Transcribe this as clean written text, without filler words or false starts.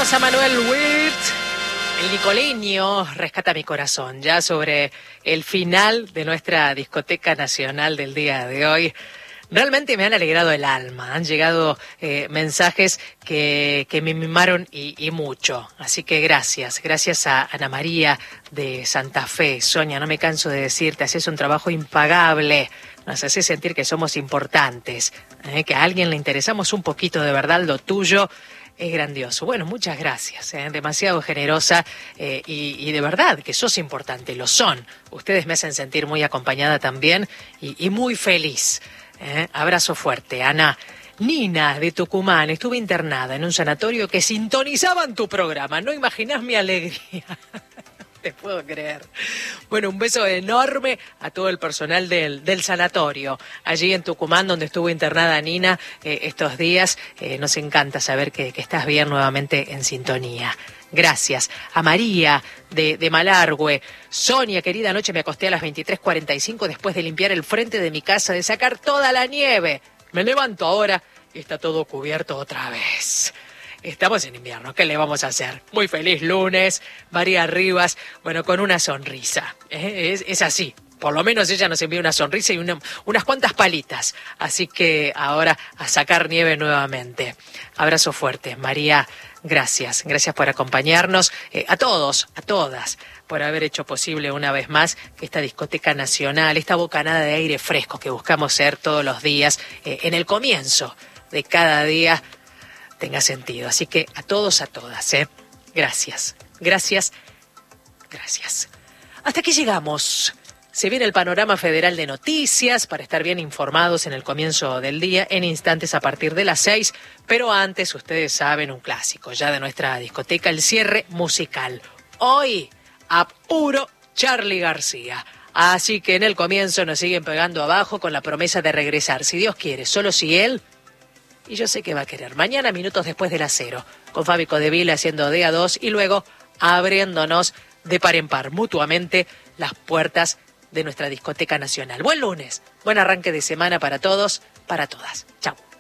Escuchamos a Manuel Witt, el nicoleño, Rescata mi corazón, ya sobre el final de nuestra discoteca nacional del día de hoy. Realmente me han alegrado el alma, han llegado mensajes que me mimaron y mucho. Así que gracias a Ana María de Santa Fe. Sonia, no me canso de decirte, haces un trabajo impagable, nos haces sentir que somos importantes, que a alguien le interesamos un poquito de verdad lo tuyo. Es grandioso. Bueno, muchas gracias, demasiado generosa y de verdad que sos importante, lo son. Ustedes me hacen sentir muy acompañada también y muy feliz. Abrazo fuerte, Ana. Nina de Tucumán, estuve internada en un sanatorio que sintonizaban tu programa. No imaginás mi alegría. Te puedo creer. Bueno, un beso enorme a todo el personal del sanatorio, allí en Tucumán, donde estuvo internada Nina estos días. Nos encanta saber que estás bien nuevamente en sintonía. Gracias. A María de Malargüe. Sonia, querida, anoche me acosté a las 23:45 después de limpiar el frente de mi casa, de sacar toda la nieve. Me levanto ahora y está todo cubierto otra vez. Estamos en invierno, ¿qué le vamos a hacer? Muy feliz lunes, María Rivas, bueno, con una sonrisa. Es así. Por lo menos ella nos envía una sonrisa y unas cuantas palitas. Así que ahora a sacar nieve nuevamente. Abrazo fuerte, María. Gracias por acompañarnos. A todos, a todas, por haber hecho posible una vez más que esta discoteca nacional, esta bocanada de aire fresco que buscamos ser todos los días, en el comienzo de cada día, tenga sentido. Así que a todos, a todas, Gracias. Hasta aquí llegamos. Se viene el panorama federal de noticias para estar bien informados en el comienzo del día, en instantes a partir de las 6. Pero antes, ustedes saben, un clásico ya de nuestra discoteca, el cierre musical. Hoy, a puro Charly García. Así que en el comienzo nos siguen pegando abajo con la promesa de regresar, si Dios quiere, solo si él. Y yo sé que va a querer. Mañana, minutos después de las 0, con Fabi Codeville haciendo de a 2 y luego abriéndonos de par en par mutuamente las puertas de nuestra discoteca nacional. Buen lunes, buen arranque de semana para todos, para todas. Chau.